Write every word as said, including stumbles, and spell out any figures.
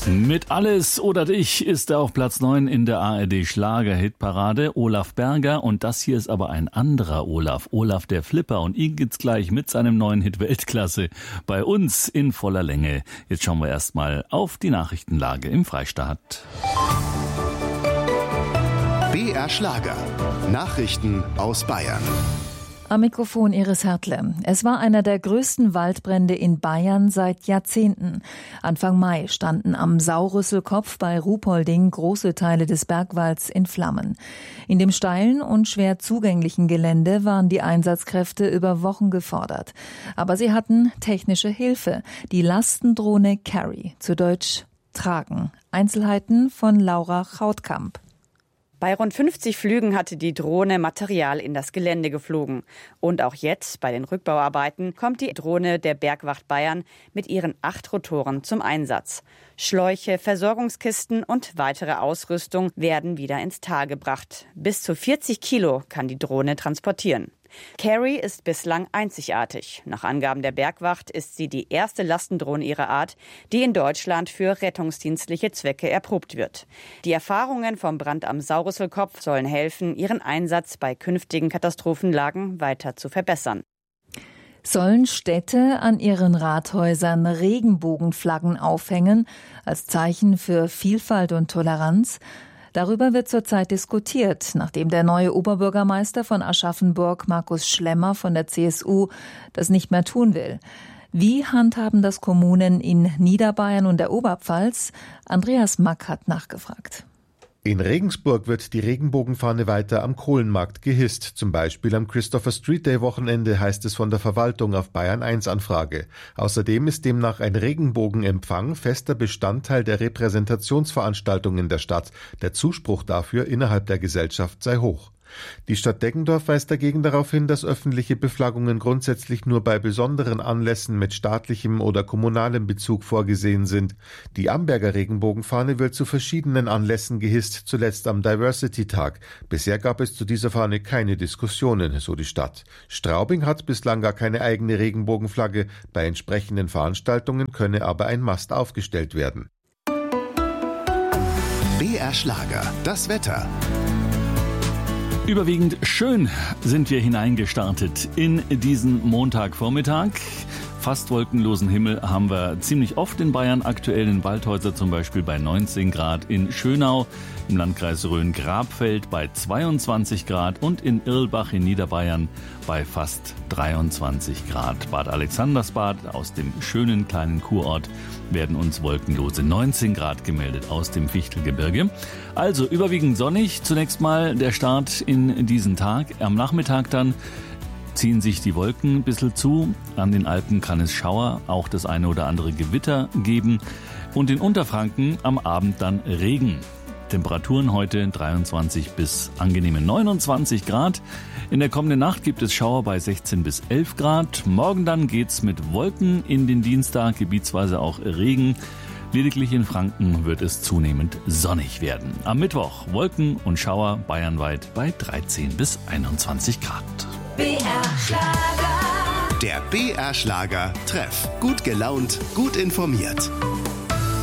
Mit Alles oder dich ist er auf Platz neun in der A R D Schlager-Hitparade. Olaf Berger, und das hier ist aber ein anderer Olaf. Olaf der Flipper, und ihn gibt's gleich mit seinem neuen Hit Weltklasse bei uns in voller Länge. Jetzt schauen wir erstmal auf die Nachrichtenlage im Freistaat. B R Schlager. Nachrichten aus Bayern. Am Mikrofon Iris Hertle. Es war einer der größten Waldbrände in Bayern seit Jahrzehnten. Anfang Mai standen am Saurüsselkopf bei Ruhpolding große Teile des Bergwalds in Flammen. In dem steilen und schwer zugänglichen Gelände waren die Einsatzkräfte über Wochen gefordert. Aber sie hatten technische Hilfe. Die Lastendrohne Carry, zu Deutsch Tragen. Einzelheiten von Laura Chautkamp. Bei rund fünfzig Flügen hatte die Drohne Material in das Gelände geflogen. Und auch jetzt, bei den Rückbauarbeiten, kommt die Drohne der Bergwacht Bayern mit ihren acht Rotoren zum Einsatz. Schläuche, Versorgungskisten und weitere Ausrüstung werden wieder ins Tal gebracht. Bis zu vierzig Kilo kann die Drohne transportieren. Carry ist bislang einzigartig. Nach Angaben der Bergwacht ist sie die erste Lastendrohne ihrer Art, die in Deutschland für rettungsdienstliche Zwecke erprobt wird. Die Erfahrungen vom Brand am Saurüsselkopf sollen helfen, ihren Einsatz bei künftigen Katastrophenlagen weiter zu verbessern. Sollen Städte an ihren Rathäusern Regenbogenflaggen aufhängen, als Zeichen für Vielfalt und Toleranz? Darüber wird zurzeit diskutiert, nachdem der neue Oberbürgermeister von Aschaffenburg, Markus Schlemmer von der C S U, das nicht mehr tun will. Wie handhaben das Kommunen in Niederbayern und der Oberpfalz? Andreas Mack hat nachgefragt. In Regensburg wird die Regenbogenfahne weiter am Kohlenmarkt gehisst. Zum Beispiel am Christopher Street Day Wochenende, heißt es von der Verwaltung auf Bayern eins Anfrage. Außerdem ist demnach ein Regenbogenempfang fester Bestandteil der Repräsentationsveranstaltungen der Stadt. Der Zuspruch dafür innerhalb der Gesellschaft sei hoch. Die Stadt Deggendorf weist dagegen darauf hin, dass öffentliche Beflaggungen grundsätzlich nur bei besonderen Anlässen mit staatlichem oder kommunalem Bezug vorgesehen sind. Die Amberger Regenbogenfahne wird zu verschiedenen Anlässen gehisst, zuletzt am Diversity-Tag. Bisher gab es zu dieser Fahne keine Diskussionen, so die Stadt. Straubing hat bislang gar keine eigene Regenbogenflagge. Bei entsprechenden Veranstaltungen könne aber ein Mast aufgestellt werden. B R Schlager, das Wetter. Überwiegend schön sind wir hineingestartet in diesen Montagvormittag. Fast wolkenlosen Himmel haben wir ziemlich oft in Bayern, aktuell in Waldhäuser zum Beispiel bei neunzehn Grad, in Schönau im Landkreis Rhön-Grabfeld bei zweiundzwanzig Grad und in Irlbach in Niederbayern bei fast dreiundzwanzig Grad. Bad Alexandersbad, aus dem schönen kleinen Kurort, werden uns wolkenlose neunzehn Grad gemeldet aus dem Fichtelgebirge. Also überwiegend sonnig. Zunächst mal der Start in diesen Tag. Am Nachmittag dann ziehen sich die Wolken ein bisschen zu. An den Alpen kann es Schauer, auch das eine oder andere Gewitter geben. Und in Unterfranken am Abend dann Regen. Temperaturen heute dreiundzwanzig bis angenehme neunundzwanzig Grad. In der kommenden Nacht gibt es Schauer bei sechzehn bis elf Grad. Morgen dann geht's mit Wolken in den Dienstag, gebietsweise auch Regen. Lediglich in Franken wird es zunehmend sonnig werden. Am Mittwoch Wolken und Schauer bayernweit bei dreizehn bis einundzwanzig Grad. B R Schlager. Der B R Schlager Treff. Gut gelaunt, gut informiert.